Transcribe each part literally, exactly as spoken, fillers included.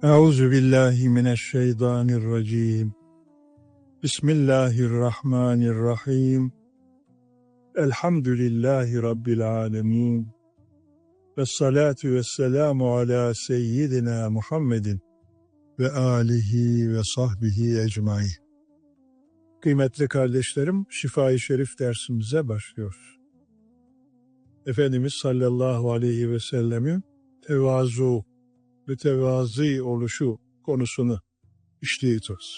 Euzu billahi mineşşeytanirracim. Bismillahirrahmanirrahim. Elhamdülillahi Rabbil alemin. Vessalatu vesselamu ala seyyidina Muhammedin ve alihi ve sahbihi ecmaîn. Kıymetli kardeşlerim, Şifa-i Şerif dersimize başlıyoruz. Efendimiz sallallahu aleyhi ve sellemin tevazu, mütevazi oluşu konusunu işliyoruz.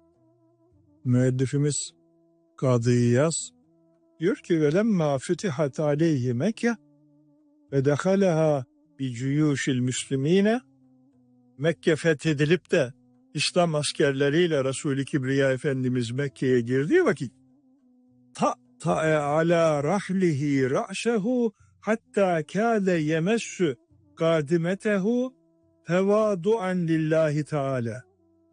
Müellifimiz Kadı İyaz diyor ki velemma fütihat aleyhi Mekke ve dehalaha bi cuyuşil müslimine, Mekke fethedilip de İslam askerleriyle Resul-i Kibriya Efendimiz Mekke'ye girdiği vakit ta ta ala rahlihi ra'şehu hatta kâde yemessu kadimetehu tevadu'an lillahi Teala.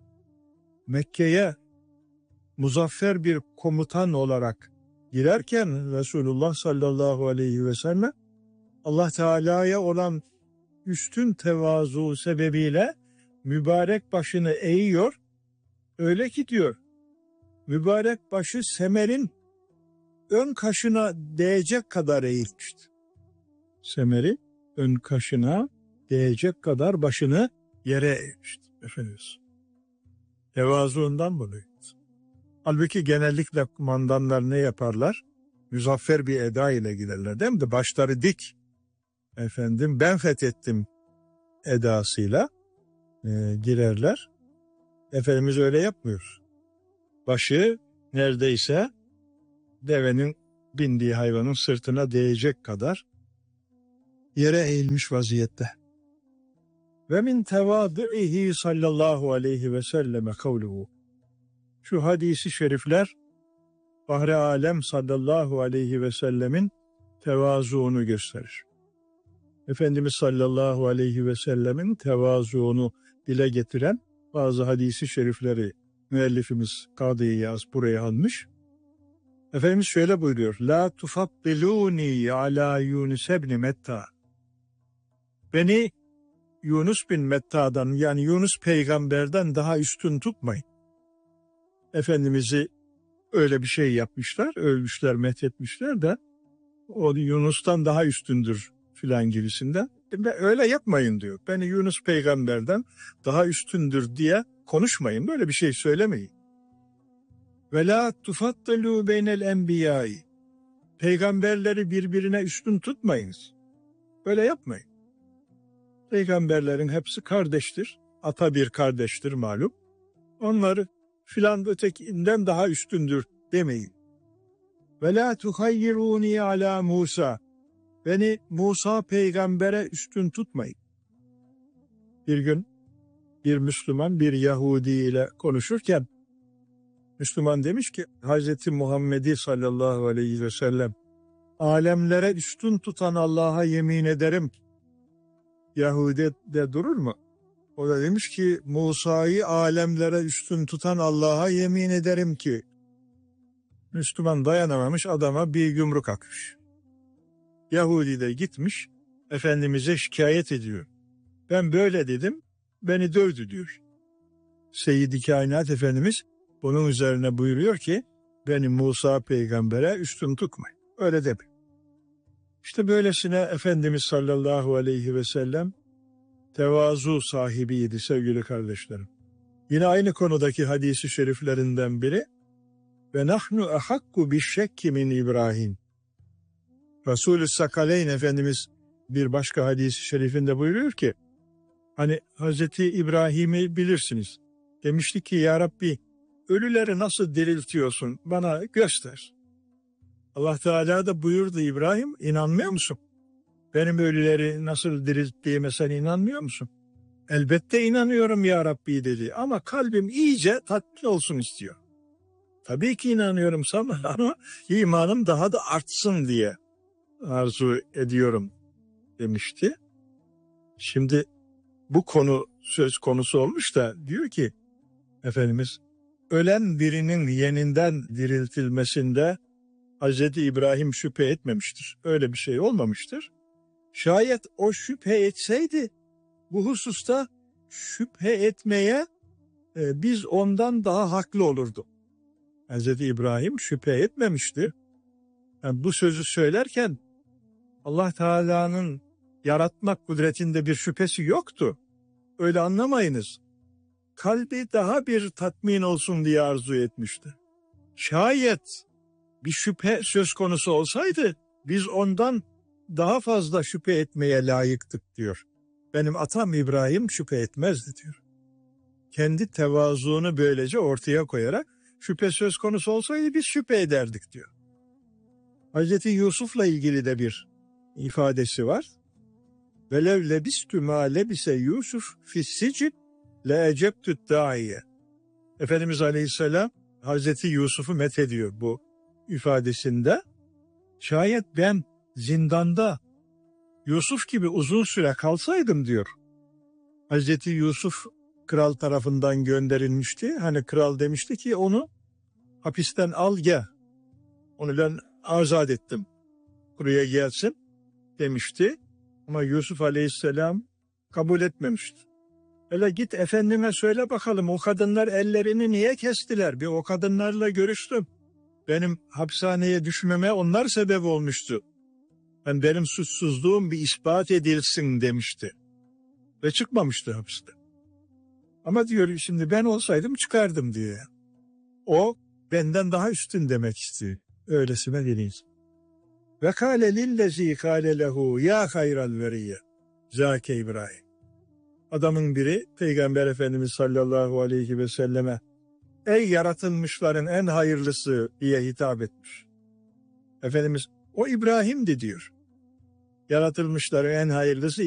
Mekke'ye muzaffer bir komutan olarak girerken Resulullah sallallahu aleyhi ve sellem Allah Teala'ya olan üstün tevazu sebebiyle mübarek başını eğiyor. Öyle ki diyor, mübarek başı Semer'in ön kaşına değecek kadar eğilmişti. Semer'in ön kaşına değecek kadar başını yere eğmişti. Efendimiz. Tevazuundan dolayı. Halbuki genellikle kumandanlar ne yaparlar? Muzaffer bir eda ile giderler değil mi? De başları dik. Efendim ben fethettim edasıyla e, girerler. Efendimiz öyle yapmıyor. Başı neredeyse devenin bindiği hayvanın sırtına değecek kadar yere eğilmiş vaziyette. Ve min tevâdü'ihi sallallahu aleyhi ve selleme kavluhu. Şu hadisi şerifler Bahri Alem sallallahu aleyhi ve sellemin tevazuunu gösterir. Efendimiz sallallahu aleyhi ve sellemin tevazuunu dile getiren bazı hadisi şerifleri müellifimiz Kadı İyaz buraya almış. Efendimiz şöyle buyuruyor. La tufaddiluni ala Yunus ibn Metta. Beni Yunus bin Metta'dan yani Yunus peygamberden daha üstün tutmayın. Efendimiz'i öyle bir şey yapmışlar, övmüşler, methetmişler de o Yunus'tan daha üstündür filan gibisinden. Öyle yapmayın diyor. Beni Yunus peygamberden daha üstündür diye konuşmayın. Böyle bir şey söylemeyin. Ve la tufaddilû beynel enbiyâi. Peygamberleri birbirine üstün tutmayınız. Böyle yapmayın. Peygamberlerin hepsi kardeştir. Ata bir kardeştir malum. Onları filan ötekinden daha üstündür demeyin. Ve la tuhayyirûni ala Musa. Beni Musa peygambere üstün tutmayın. Bir gün bir Müslüman bir Yahudi ile konuşurken Müslüman demiş ki Hazreti Muhammed'i sallallahu aleyhi ve sellem alemlere üstün tutan Allah'a yemin ederim. Yahudi de durur mu? O da demiş ki Musa'yı alemlere üstün tutan Allah'a yemin ederim ki. Müslüman dayanamamış, adama bir yumruk atmış. Yahudi de gitmiş Efendimiz'e şikayet ediyor. Ben böyle dedim, beni dövdü diyor. Seyyid-i Kainat Efendimiz bunun üzerine buyuruyor ki beni Musa peygambere üstün tutmayın. Öyle deme. İşte böylesine Efendimiz sallallahu aleyhi ve sellem tevazu sahibiydi sevgili kardeşlerim. Yine aynı konudaki hadisi şeriflerinden biri ve nahnu ahakku bişşekki min İbrahim. Resulü Sakaleyn Efendimiz bir başka hadisi şerifinde buyuruyor ki hani Hazreti İbrahim'i bilirsiniz. Demişti ki ya Rabbi ölüleri nasıl diriltiyorsun bana göster. Allah Teala da buyurdu İbrahim inanmıyor musun? Benim ölüleri nasıl dirilttiğime sen inanmıyor musun? Elbette inanıyorum ya Rabbi dedi ama kalbim iyice tatmin olsun istiyor. Tabii ki inanıyorum sana ama imanım daha da artsın diye arzu ediyorum demişti. Şimdi bu konu söz konusu olmuş da diyor ki Efendimiz ölen birinin yeninden diriltilmesinde Hazreti İbrahim şüphe etmemiştir. Öyle bir şey olmamıştır. Şayet o şüphe etseydi bu hususta şüphe etmeye e, biz ondan daha haklı olurduk. Hazreti İbrahim şüphe etmemişti. Yani bu sözü söylerken Allah Teala'nın yaratmak kudretinde bir şüphesi yoktu. Öyle anlamayınız. Kalbi daha bir tatmin olsun diye arzu etmişti. Şayet bir şüphe söz konusu olsaydı biz ondan daha fazla şüphe etmeye layıktık diyor. Benim atam İbrahim şüphe etmezdi diyor. Kendi tevazuunu böylece ortaya koyarak şüphe söz konusu olsaydı biz şüphe ederdik diyor. Hazreti Yusuf'la ilgili de bir ifadesi var. Velev lebistü ma lebise Yusuf fissicin le ecebtü da'iye. Efendimiz Aleyhisselam Hazreti Yusuf'u methediyor bu ifadesinde. Şayet ben zindanda Yusuf gibi uzun süre kalsaydım diyor. Hazreti Yusuf kral tarafından gönderilmişti. Hani kral demişti ki onu hapisten al gel. Onu ben azat ettim. Buraya gelsin demişti. Ama Yusuf Aleyhisselam kabul etmemişti. Hele git efendime söyle bakalım o kadınlar ellerini niye kestiler? Bir o kadınlarla görüştüm. Benim hapishaneye düşmeme onlar sebep olmuştu. Ben benim suçsuzluğum bir ispat edilsin demişti. Ve çıkmamıştı hapiste. Ama diyor şimdi ben olsaydım çıkardım diyor. O benden daha üstün demek istiyor. Öylesine deniz. Ve kâle lillezî kâle lehu ya hayral veriyye. Zâke İbrahim. Adamın biri Peygamber Efendimiz sallallahu aleyhi ve selleme ey yaratılmışların en hayırlısı diye hitap etmiş. Efendimiz o İbrahim'di diyor. Yaratılmışların en hayırlısı